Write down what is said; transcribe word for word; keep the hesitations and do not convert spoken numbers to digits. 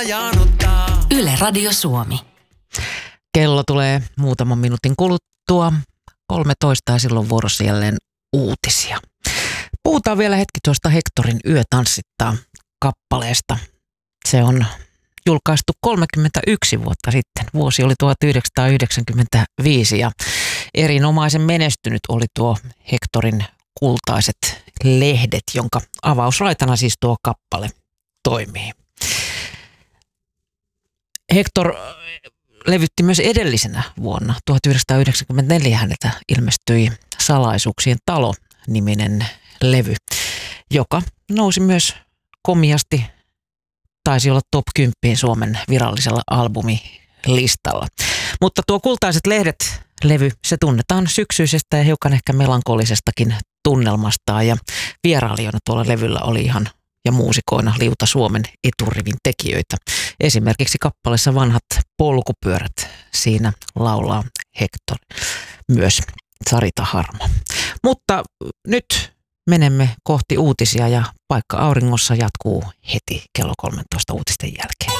janottaa. Yle Radio Suomi. Kello tulee muutaman minuutin kuluttua. kolmetoista ja silloin vuorossa jälleen uutisia. Puhutaan vielä hetki tuosta Hectorin Yö tanssittaa -kappaleesta. Se on julkaistu kolmekymmentäyksi vuotta sitten. Vuosi oli tuhatyhdeksänsataayhdeksänkymmentäviisi ja erinomaisen menestynyt oli tuo Hectorin Kultaiset lehdet, jonka avausraitana siis tuo kappale toimii. Hector levytti myös edellisenä vuonna tuhatyhdeksänsataayhdeksänkymmentäneljä häneltä ilmestyi Salaisuuksien talo-niminen levy, joka nousi myös komiasti, taisi olla top kymmenen Suomen virallisella albumilistalla. Mutta tuo Kultaiset lehdet -levy, se tunnetaan syksyisestä ja hiukan ehkä melankolisestakin tunnelmastaan, ja vierailijana tuolla levyllä oli ihan ja muusikoina liuta Suomen eturivin tekijöitä. Esimerkiksi kappaleessa Vanhat polkupyörät, siinä laulaa Hector, myös Sarita Harmo. Mutta nyt menemme kohti uutisia ja Paikka auringossa jatkuu heti kello kolmetoista uutisten jälkeen.